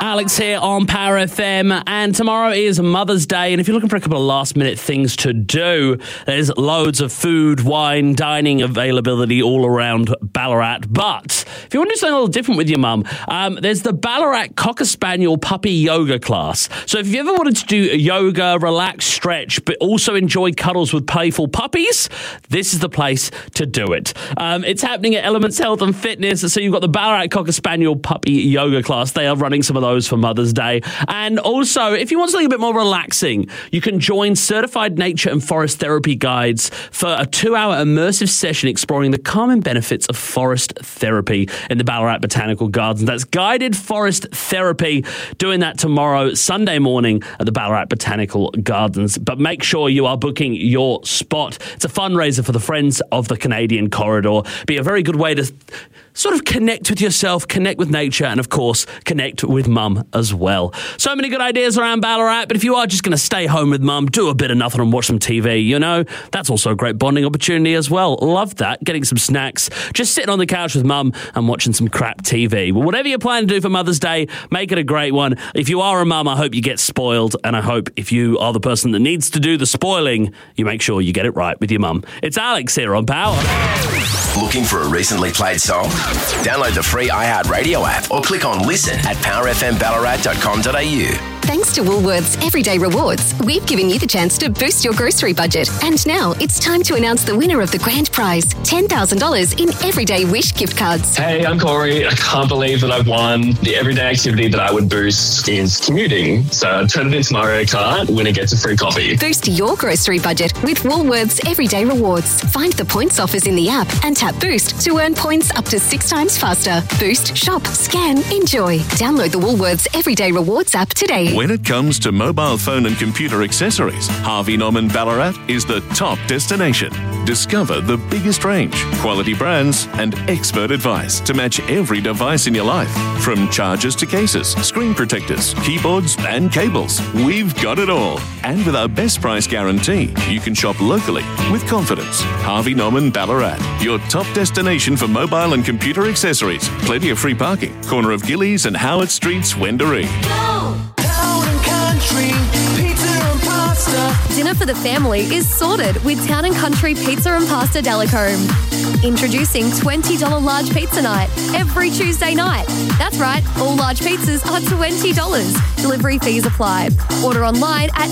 Alex here on Power FM, and tomorrow is Mother's Day, and if you're looking for a couple of last-minute things to do, there's loads of food, wine, dining availability all around Ballarat. But if you want to do something a little different with your mum, there's the Ballarat Cocker Spaniel Puppy Yoga class. So if you ever wanted to do yoga, relax, stretch, but also enjoy cuddles with playful puppies, this is the place to do it. It's happening at Elements Health and Fitness, so you've got the Ballarat Cocker Spaniel Puppy Yoga class. They are running some of those for Mother's Day. And also, if you want something a bit more relaxing, you can join certified nature and forest therapy guides for a 2-hour immersive session exploring the calming benefits of forest therapy in the Ballarat Botanical Gardens. That's guided forest therapy, doing that tomorrow, Sunday morning at the Ballarat Botanical Gardens. But make sure you are booking your spot. It's a fundraiser for the Friends of the Canadian Corridor. Be a very good way to sort of connect with yourself, connect with nature, and of course, connect with mum as well. So many good ideas around Ballarat, but if you are just going to stay home with mum, do a bit of nothing and watch some TV, you know, that's also a great bonding opportunity as well. Love that. Getting some snacks, just sitting on the couch with mum and watching some crap TV. Well, whatever you're planning to do for Mother's Day, make it a great one. If you are a mum, I hope you get spoiled, and I hope if you are the person that needs to do the spoiling, you make sure you get it right with your mum. It's Alex here on Power. Looking for a recently played song? Download the free iHeartRadio app or click on listen at powerfmballarat.com.au. Thanks to Woolworths Everyday Rewards, we've given you the chance to boost your grocery budget. And now it's time to announce the winner of the grand prize, $10,000 in Everyday Wish gift cards. Hey, I'm Corey. I can't believe that I've won. The everyday activity that I would boost is commuting. So I turn it into Mario Kart, winner gets a free coffee. Boost your grocery budget with Woolworths Everyday Rewards. Find the points offers in the app and tap Boost to earn points up to 6 times faster. Boost, shop, scan, enjoy. Download the Woolworths Everyday Rewards app today. When it comes to mobile phone and computer accessories, Harvey Norman Ballarat is the top destination. Discover the biggest range, quality brands, and expert advice to match every device in your life. From chargers to cases, screen protectors, keyboards, and cables, we've got it all. And with our best price guarantee, you can shop locally with confidence. Harvey Norman Ballarat, your top destination for mobile and computer accessories. Plenty of free parking. Corner of Gillies and Howard Streets, Wendouree. Dinner for the family is sorted with Town & Country Pizza and Pasta Delacombe. Introducing $20 large pizza night every Tuesday night. That's right, all large pizzas are $20. Delivery fees apply. Order online at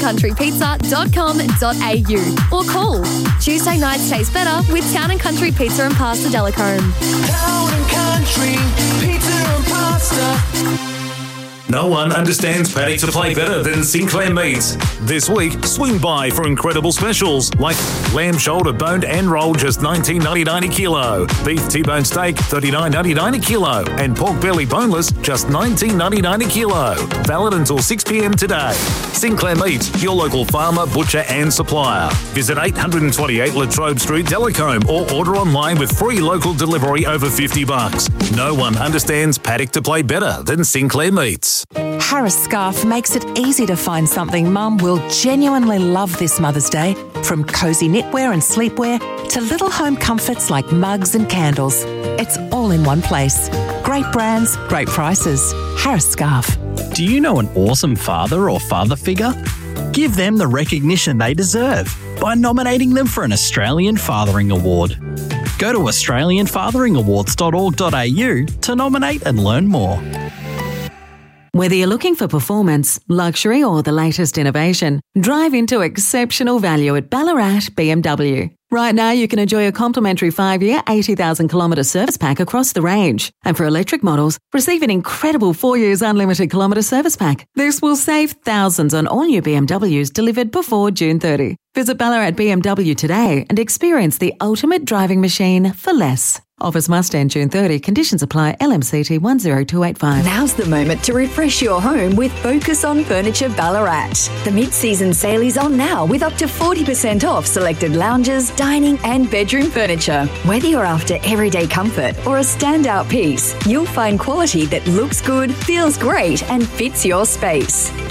townandcountrypizza.com.au or call. Tuesday nights taste better with Town & Country Pizza and Pasta Delacombe. Town & Country Pizza and Pasta. No one understands paddock to play better than Sinclair Meats. This week, swing by for incredible specials like lamb shoulder boned and rolled just $19.99 a kilo, beef T-bone steak $39.99 a kilo, and pork belly boneless just $19.99 a kilo. Valid until 6 p.m. today. Sinclair Meats, your local farmer, butcher and supplier. Visit 828 Latrobe Street, Delacombe, or order online with free local delivery over $50. No one understands paddock to play better than Sinclair Meats. Harris Scarf makes it easy to find something Mum will genuinely love this Mother's Day, from cosy knitwear and sleepwear to little home comforts like mugs and candles. It's all in one place. Great brands, great prices. Harris Scarf. Do you know an awesome father or father figure? Give them the recognition they deserve by nominating them for an Australian Fathering Award. Go to australianfatheringawards.org.au to nominate and learn more. Whether you're looking for performance, luxury or the latest innovation, drive into exceptional value at Ballarat BMW. Right now you can enjoy a complimentary 5-year, 80,000-kilometre service pack across the range. And for electric models, receive an incredible 4 years unlimited kilometre service pack. This will save thousands on all new BMWs delivered before June 30. Visit Ballarat BMW today and experience the ultimate driving machine for less. Offers must end June 30. Conditions apply. LMCT 10285. Now's the moment to refresh your home with Focus on Furniture Ballarat. The mid-season sale is on now with up to 40% off selected lounges, dining and bedroom furniture. Whether you're after everyday comfort or a standout piece, you'll find quality that looks good, feels great and fits your space.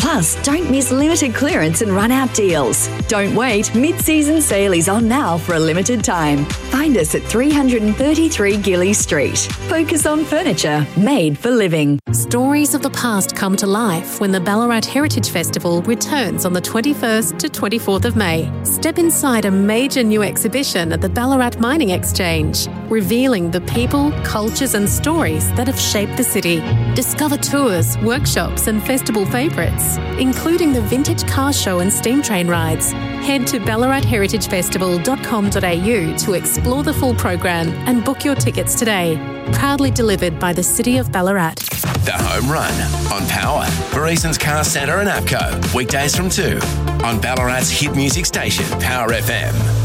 Plus, don't miss limited clearance and run-out deals. Don't wait, mid-season sale is on now for a limited time. Find us at 333 Gillies Street. Focus on Furniture, made for living. Stories of the past come to life when the Ballarat Heritage Festival returns on the 21st to 24th of May. Step inside a major new exhibition at the Ballarat Mining Exchange, revealing the people, cultures and stories that have shaped the city. Discover tours, workshops and festival favourites, including the vintage car show and steam train rides. Head to ballaratheritagefestival.com.au to explore the full program and book your tickets today. Proudly delivered by the City of Ballarat. The Home Run on Power, Bereason's Car Centre and APCO. Weekdays from 2 on Ballarat's hit music station, Power FM.